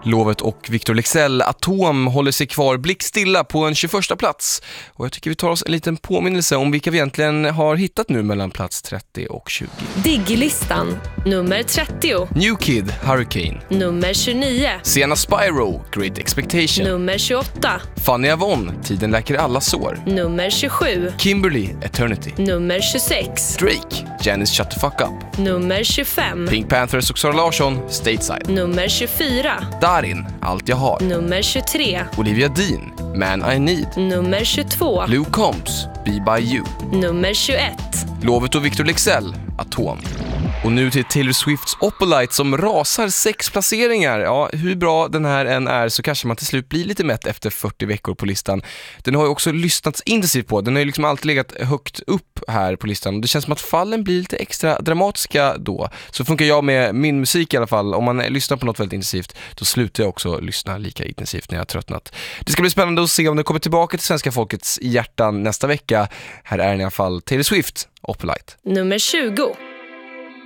Lovet och Victor Leksell Atom håller sig kvar blickstilla på en 21:a plats. Och jag tycker vi tar oss en liten påminnelse om vilka vi egentligen har hittat nu mellan plats 30 och 20. Digg-listan, nummer 30. New Kid, Hurricane. Nummer 29. Sienna Spyro, Great Expectation. Nummer 28. Fanny Avon, Tiden läker alla sår. Nummer 27. Kimberly, Eternity. Nummer 26. Drake, Janice Shut the Fuck Up. Nummer 25. Pink Panthers och Sara Larsson, Stateside. Nummer 24. Darin, Allt jag har. Nummer 23. Olivia Dean, Man I Need. Nummer 22. Luke Combs, Be By You. Nummer 21. Lovet och Victor Leksell, Atom. Och nu till Taylor Swifts Opalite som rasar 6 placeringar. Ja, hur bra den här än är så kanske man till slut blir lite mätt efter 40 veckor på listan. Den har ju också lyssnats intensivt på. Den har ju liksom alltid legat högt upp här på listan. Det känns som att fallen blir lite extra dramatiska då. Så funkar jag med min musik i alla fall. Om man lyssnar på något väldigt intensivt, då slutar jag också lyssna lika intensivt när jag har tröttnat. Det ska bli spännande att se om det kommer tillbaka till svenska folkets hjärtan nästa vecka. Här är i alla fall Taylor Swift, Opalite. Nummer 20.